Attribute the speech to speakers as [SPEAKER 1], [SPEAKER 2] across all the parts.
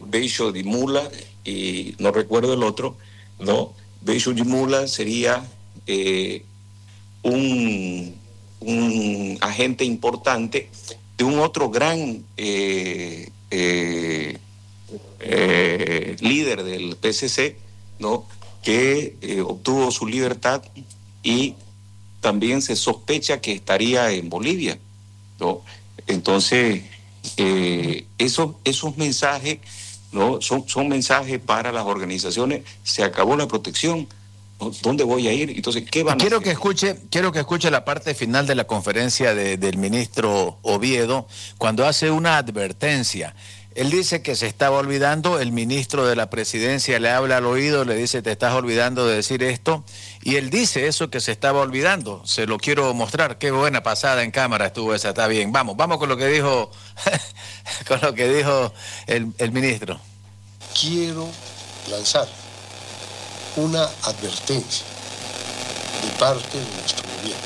[SPEAKER 1] Beisho Dimula y no recuerdo el otro, ¿no? Beisho Dimula sería un agente importante de un otro gran líder del PCC, ¿no? Que obtuvo su libertad y también se sospecha que estaría en Bolivia, ¿no? Entonces, esos mensajes, ¿no? Son mensajes para las organizaciones. Se acabó la protección. ¿Dónde voy a ir? Entonces, ¿qué van a hacer?
[SPEAKER 2] Quiero que escuche la parte final de la conferencia del ministro Oviedo, cuando hace una advertencia. Él dice que se estaba olvidando, el ministro de la presidencia le habla al oído, le dice, te estás olvidando de decir esto, y él dice eso que se estaba olvidando. Se lo quiero mostrar. Qué buena pasada en cámara estuvo esa, está bien. Vamos con lo que dijo, con lo que dijo el ministro.
[SPEAKER 3] Quiero lanzar una advertencia de parte de nuestro gobierno,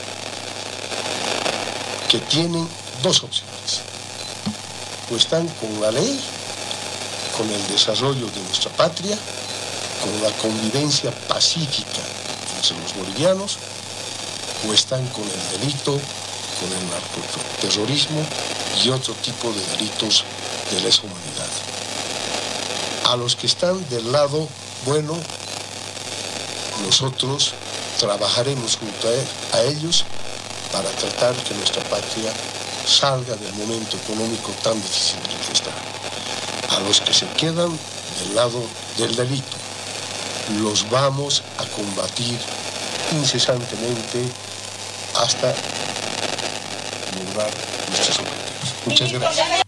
[SPEAKER 3] que tienen dos opciones: o están con la ley, con el desarrollo de nuestra patria, con la convivencia pacífica entre los bolivianos, o están con el delito, con el narcoterrorismo y otro tipo de delitos de lesa humanidad. A los que están del lado bueno, nosotros trabajaremos junto a ellos para tratar que nuestra patria salga del momento económico tan difícil en el que está. A los que se quedan del lado del delito, los vamos a combatir incesantemente hasta lograr nuestros objetivos. Muchas gracias.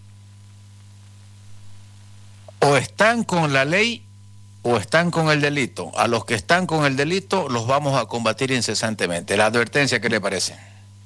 [SPEAKER 2] O están con la ley o están con el delito. A los que están con el delito los vamos a combatir incesantemente. La advertencia, ¿qué le parece?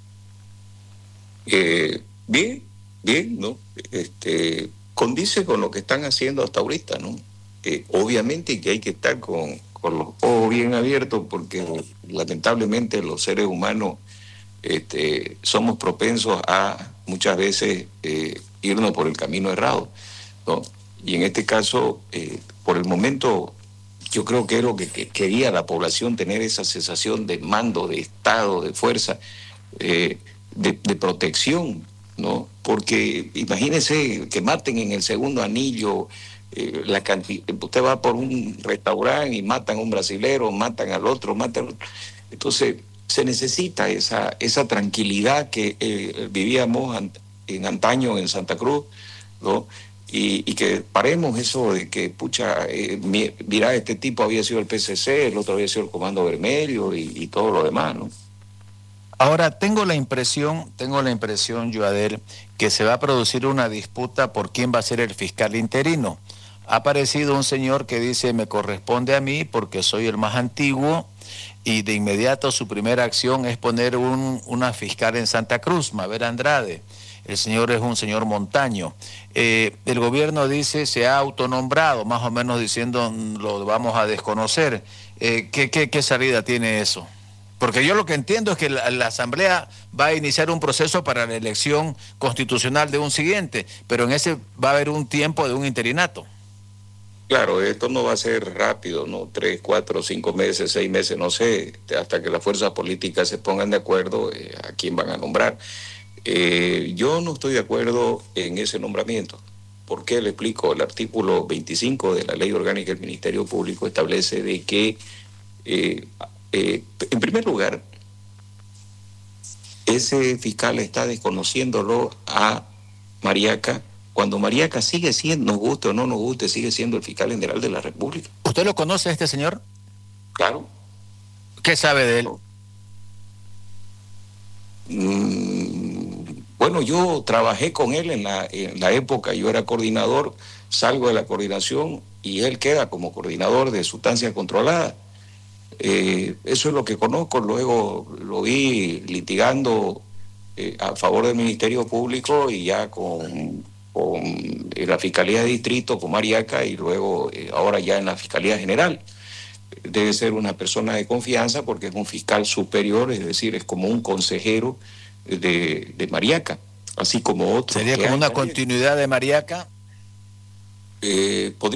[SPEAKER 1] Bien, ¿no? Condice con lo que están haciendo hasta ahorita, ¿no? Obviamente que hay que estar con los ojos bien abiertos, porque lamentablemente los seres humanos somos propensos a muchas veces irnos por el camino errado, ¿no? Y en este caso, por el momento, yo creo que es lo que quería la población, tener esa sensación de mando, de Estado, de fuerza, de protección, ¿no? Porque imagínense que maten en el segundo anillo, usted va por un restaurante y matan a un brasilero, matan al otro, entonces se necesita esa tranquilidad que vivíamos en antaño en Santa Cruz, ¿no? Y que paremos eso de que, mira, este tipo había sido el PCC, el otro había sido el Comando Vermelho y todo lo demás, ¿no?
[SPEAKER 2] Ahora, tengo la impresión, Yuadel, que se va a producir una disputa por quién va a ser el fiscal interino. Ha aparecido un señor que dice, me corresponde a mí porque soy el más antiguo, y de inmediato su primera acción es poner una fiscal en Santa Cruz, Mabel Andrade. El señor es un señor Montaño. El gobierno dice, se ha autonombrado, más o menos diciendo, lo vamos a desconocer. ¿Qué salida tiene eso? Porque yo lo que entiendo es que la Asamblea va a iniciar un proceso para la elección constitucional de un siguiente, pero en ese va a haber un tiempo de un interinato.
[SPEAKER 1] Claro, esto no va a ser rápido, ¿no? 3, 4, 5 meses, 6 meses, no sé, hasta que las fuerzas políticas se pongan de acuerdo a quién van a nombrar. Yo no estoy de acuerdo en ese nombramiento. ¿Por qué? Le explico. El artículo 25 de la Ley Orgánica del Ministerio Público establece de que, en primer lugar, ese fiscal está desconociéndolo a Mariaca, cuando Mariaca sigue siendo, nos guste o no nos guste, sigue siendo el fiscal general de la República.
[SPEAKER 2] ¿Usted lo conoce a este señor?
[SPEAKER 1] Claro.
[SPEAKER 2] ¿Qué sabe de él?
[SPEAKER 1] Bueno, yo trabajé con él en la época, yo era coordinador, salgo de la coordinación y él queda como coordinador de sustancias controladas. Eso es lo que conozco. Luego lo vi litigando a favor del Ministerio Público y ya con la Fiscalía de Distrito, con Mariaca, y luego ahora ya en la Fiscalía General. Debe ser una persona de confianza porque es un fiscal superior, es decir, es como un consejero de Mariaca, así como otro.
[SPEAKER 2] ¿Sería como una continuidad de Mariaca?
[SPEAKER 1] Podría